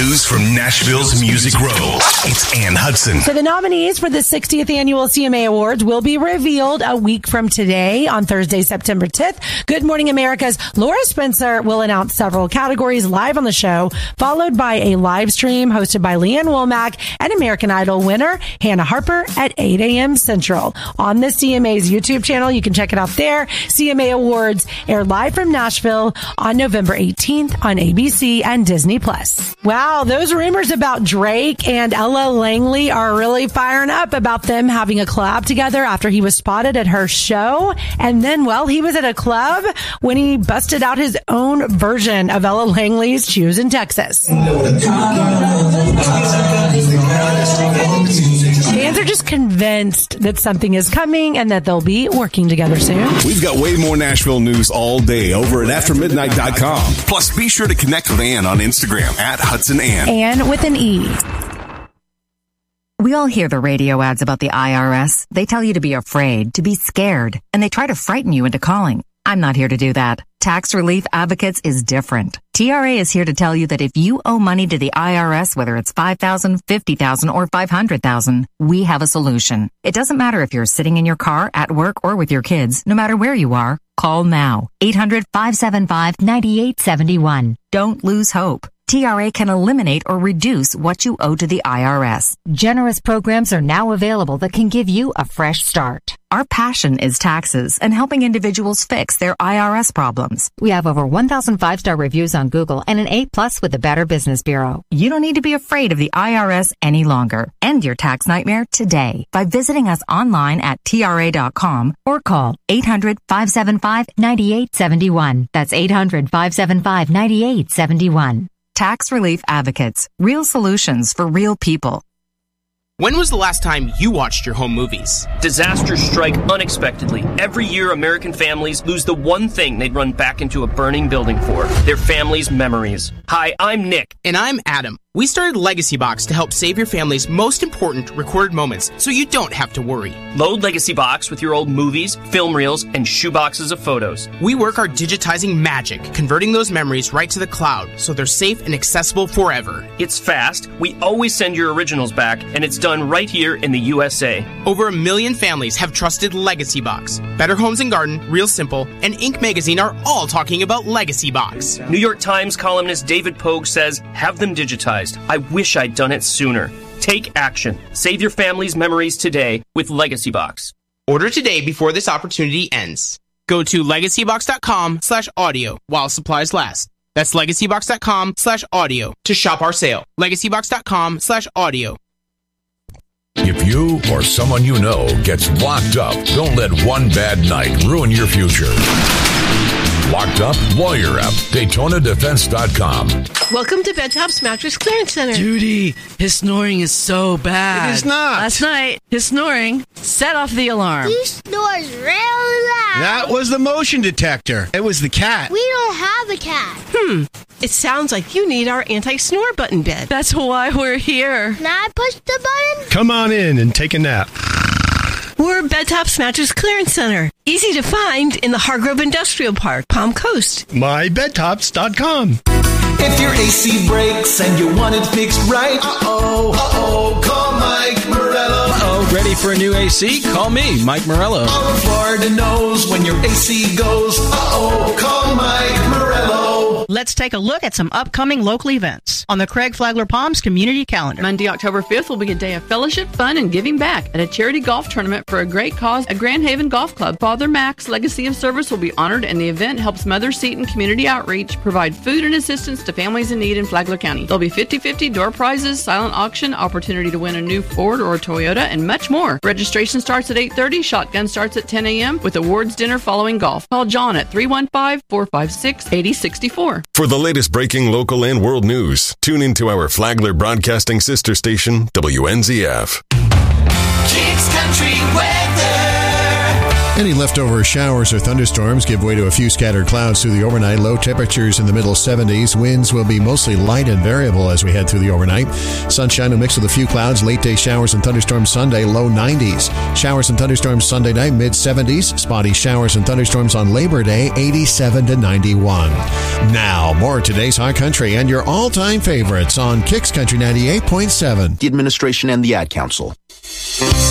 News from Nashville's Music Row. It's Ann Hudson. So the nominees for the 60th Annual CMA Awards will be revealed a week from today on Thursday, September 10th. Good Morning America's Laura Spencer will announce several categories live on the show, followed by a live stream hosted by Leanne Womack and American Idol winner Hannah Harper at 8 a.m. Central. On the CMA's YouTube channel, you can check it out there. CMA Awards air live from Nashville on November 18th on ABC and Disney+. Wow, those rumors about Drake and Ella Langley are really firing up about them having a collab together after he was spotted at her show. And then, well, he was at a club when he busted out his own version of Ella Langley's Shoes in Texas. Fans are just convinced that something is coming and that they'll be working together soon. We've got way more Nashville news all day over at AfterMidnight.com. Plus, be sure to connect with Ann on Instagram at HudsonAnn. Ann with an E. We all hear the radio ads about the IRS. They tell you to be afraid, to be scared, and they try to frighten you into calling. I'm not here to do that. Tax Relief Advocates is different. TRA is here to tell you that if you owe money to the IRS, whether it's $5,000, $50,000, or $500,000, we have a solution. It doesn't matter if you're sitting in your car, at work, or with your kids. No matter where you are, call now. 800-575-9871. Don't lose hope. TRA can eliminate or reduce what you owe to the IRS. Generous programs are now available that can give you a fresh start. Our passion is taxes and helping individuals fix their IRS problems. We have over 1,000 5-star reviews on Google and an A+ with the Better Business Bureau. You don't need to be afraid of the IRS any longer. End your tax nightmare today by visiting us online at TRA.com or call 800-575-9871. That's 800-575-9871. Tax Relief Advocates. Real solutions for real people. When was the last time you watched your home movies? Disasters strike unexpectedly. Every year, American families lose the one thing they'd run back into a burning building for, their family's memories. Hi, I'm Nick. And I'm Adam. We started Legacy Box to help save your family's most important recorded moments so you don't have to worry. Load Legacy Box with your old movies, film reels, and shoeboxes of photos. We work our digitizing magic, converting those memories right to the cloud so they're safe and accessible forever. It's fast, we always send your originals back, and it's done right here in the USA. Over 1 million families have trusted Legacy Box. Better Homes and Garden, Real Simple, and Inc. Magazine are all talking about Legacy Box. New York Times columnist David Pogue says, have them digitized. I wish I'd done it sooner. Take action. Save your family's memories today with Legacy Box. Order today before this opportunity ends. Go to legacybox.com/audio while supplies last. That's legacybox.com/audio to shop our sale. legacybox.com/audio. If you or someone you know gets locked up, don't let one bad night ruin your future. Locked Up, Lawyer Up, DaytonaDefense.com. Welcome to Bedtop's Mattress Clearance Center. Judy, his snoring is so bad. It is not. Last night, his snoring set off the alarm. He snores really loud. That was the motion detector. It was the cat. We don't have a cat. It sounds like you need our anti-snore button bed. That's why we're here. Can I push the button? Come on in and take a nap. We're Bedtop's Mattress Clearance Center. Easy to find in the Hargrove Industrial Park, Palm Coast. MyBedtops.com. If your AC breaks and you want it fixed right, call Mike Morello. Ready for a new AC? Call me, Mike Morello. All of Florida knows when your AC goes, call Mike Morello. Let's take a look at some upcoming local events on the Craig Flagler Palms community calendar. Monday, October 5th will be a day of fellowship, fun, and giving back at a charity golf tournament for a great cause at Grand Haven Golf Club. Father Mac's legacy of service will be honored, and the event helps Mother Seton Community Outreach provide food and assistance to families in need in Flagler County. There'll be 50-50 door prizes, silent auction, opportunity to win a new Ford or a Toyota, and much more. Registration starts at 8:30, shotgun starts at 10 a.m. with awards dinner following golf. Call John at 315-456-8064. For the latest breaking local and world news, tune into our Flagler Broadcasting sister station, WNZF. Kicks Country Weather. Any leftover showers or thunderstorms give way to a few scattered clouds through the overnight. Low temperatures in the middle 70s. Winds will be mostly light and variable as we head through the overnight. Sunshine will mix with a few clouds. Late day showers and thunderstorms Sunday, low 90s. Showers and thunderstorms Sunday night, mid 70s. Spotty showers and thunderstorms on Labor Day, 87 to 91. Now, more of today's High Country and your all-time favorites on Kicks Country 98.7. The administration and the Ad Council.